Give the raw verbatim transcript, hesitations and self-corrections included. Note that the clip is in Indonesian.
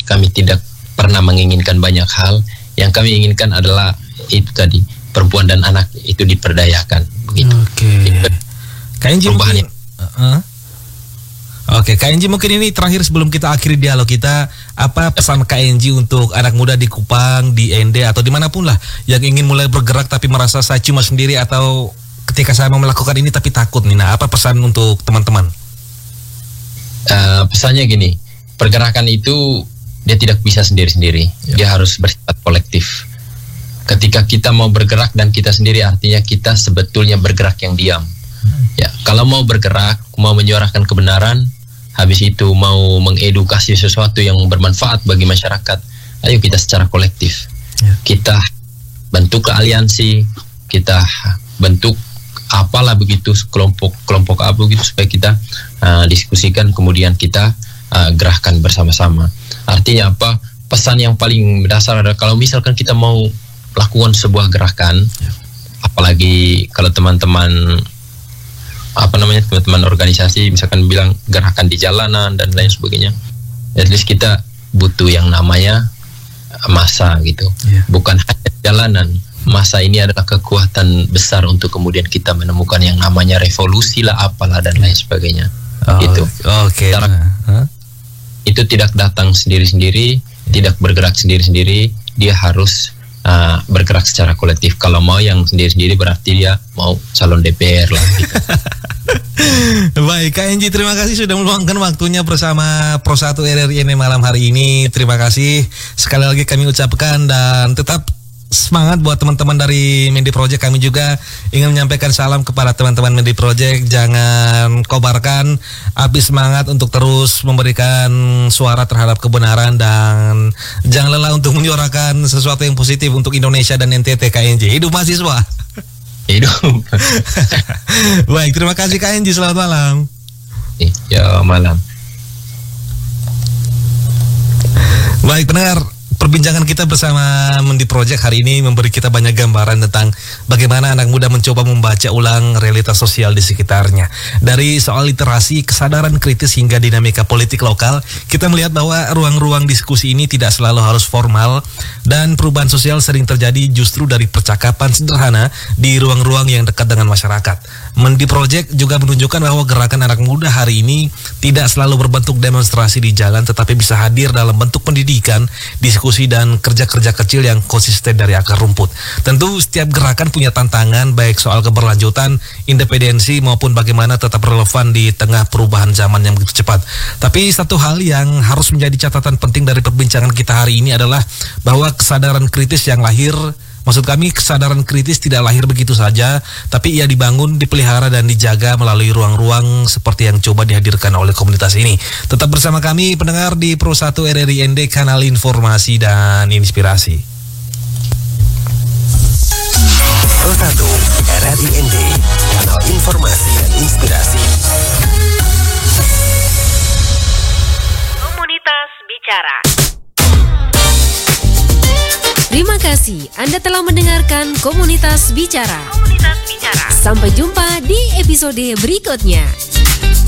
kami tidak pernah menginginkan banyak hal. Yang kami inginkan adalah itu tadi, perempuan dan anak itu diperdayakan begitu. Oke. Kak Enji mungkin, uh, Oke, Kak Enji mungkin ini terakhir sebelum kita akhiri dialog kita, apa pesan Kak Enji untuk anak muda di Kupang, di N D atau dimanapun lah yang ingin mulai bergerak tapi merasa saya cuma sendiri, atau ketika saya mau melakukan ini tapi takut nih. Nah, apa pesan untuk teman-teman? Uh, pesannya gini, pergerakan itu dia tidak bisa sendiri-sendiri, ya. Dia harus bersifat kolektif. Ketika kita mau bergerak dan kita sendiri, artinya kita sebetulnya bergerak yang diam. Hmm. Ya, kalau mau bergerak, mau menyuarakan kebenaran, habis itu mau mengedukasi sesuatu yang bermanfaat bagi masyarakat, ayo kita secara kolektif. Ya. Kita bentuk aliansi, kita bentuk apalah begitu, kelompok-kelompok apa begitu, supaya kita uh, diskusikan, kemudian kita uh, gerahkan bersama-sama. Artinya apa? Pesan yang paling mendasar adalah kalau misalkan kita mau lakukan sebuah gerakan, ya. Apalagi kalau teman-teman apa namanya teman-teman organisasi misalkan bilang gerakan di jalanan dan lain sebagainya, at least kita butuh yang namanya massa gitu, ya. Bukan hanya jalanan. Masa ini adalah kekuatan besar untuk kemudian kita menemukan yang namanya revolusi lah, apalah dan lain sebagainya. Oh, gitu. Oke. Okay. Huh? Itu tidak datang sendiri-sendiri, yeah. Tidak bergerak sendiri-sendiri, dia harus uh, bergerak secara kolektif. Kalau mau yang sendiri-sendiri berarti dia mau calon D P R lah. Gitu. Baik, Kak Enji, terima kasih sudah meluangkan waktunya bersama Pro satu R R I N D malam hari ini. Terima kasih sekali lagi kami ucapkan, dan tetap semangat buat teman-teman dari Mendi Project. Kami juga ingin menyampaikan salam kepada teman-teman Mendi Project. Jangan kobarkan api semangat untuk terus memberikan suara terhadap kebenaran, dan jangan lelah untuk menyuarakan sesuatu yang positif untuk Indonesia dan N T T. K N J, hidup mahasiswa. Hidup. Baik, terima kasih K N J, selamat malam. Ya, malam. Baik, pendengar, perbincangan kita bersama Mendi Project hari ini memberi kita banyak gambaran tentang bagaimana anak muda mencoba membaca ulang realitas sosial di sekitarnya. Dari soal literasi, kesadaran kritis, hingga dinamika politik lokal, kita melihat bahwa ruang-ruang diskusi ini tidak selalu harus formal, dan perubahan sosial sering terjadi justru dari percakapan sederhana di ruang-ruang yang dekat dengan masyarakat. Mendi Project juga menunjukkan bahwa gerakan anak muda hari ini tidak selalu berbentuk demonstrasi di jalan, tetapi bisa hadir dalam bentuk pendidikan, diskusi, dan kerja-kerja kecil yang konsisten dari akar rumput. Tentu setiap gerakan punya tantangan, baik soal keberlanjutan, independensi, maupun bagaimana tetap relevan di tengah perubahan zaman yang begitu cepat. Tapi satu hal yang harus menjadi catatan penting dari perbincangan kita hari ini adalah bahwa kesadaran kritis yang lahir, maksud kami kesadaran kritis tidak lahir begitu saja, tapi ia dibangun, dipelihara, dan dijaga melalui ruang-ruang seperti yang coba dihadirkan oleh komunitas ini. Tetap bersama kami pendengar di Pro satu R R I N D, kanal informasi dan inspirasi. Pro satu R R I N D, kanal informasi dan inspirasi. Komunitas Bicara. Terima kasih Anda telah mendengarkan Komunitas Bicara. Komunitas Bicara. Sampai jumpa di episode berikutnya.